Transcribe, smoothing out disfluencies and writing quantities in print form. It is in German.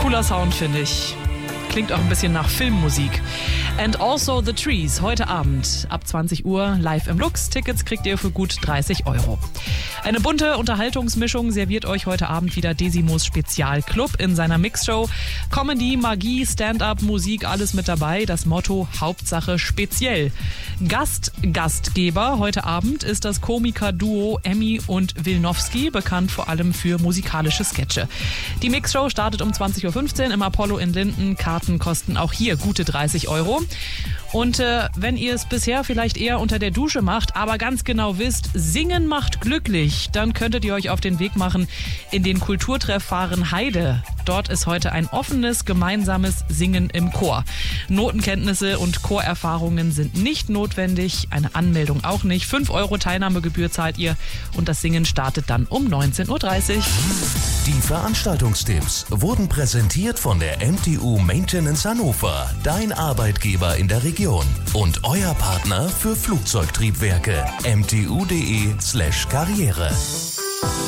Cooler Sound, finde ich. Klingt auch ein bisschen nach Filmmusik. And also the Trees, heute Abend ab 20 Uhr live im Lux. Tickets kriegt ihr für gut 30 €. Eine bunte Unterhaltungsmischung serviert euch heute Abend wieder Desimos Spezialclub in seiner Mixshow. Comedy, Magie, Stand-up, Musik, alles mit dabei. Das Motto Hauptsache speziell. Gastgeber heute Abend ist das Komiker-Duo Emmy und Wilnowski, bekannt vor allem für musikalische Sketche. Die Mixshow startet um 20.15 Uhr im Apollo in Linden. Karten kosten auch hier gute 30 €. Und wenn ihr es bisher vielleicht eher unter der Dusche macht, aber ganz genau wisst, Singen macht glücklich, dann könntet ihr euch auf den Weg machen in den Kulturtreff Fahrenheide. Dort ist heute ein offenes, gemeinsames Singen im Chor. Notenkenntnisse und Chorerfahrungen sind nicht notwendig, eine Anmeldung auch nicht. 5 € Teilnahmegebühr zahlt ihr und das Singen startet dann um 19.30 Uhr. Die Veranstaltungstipps wurden präsentiert von der MTU Maintenance Hannover, dein Arbeitgeber in der Region und euer Partner für Flugzeugtriebwerke. mtu.de/karriere.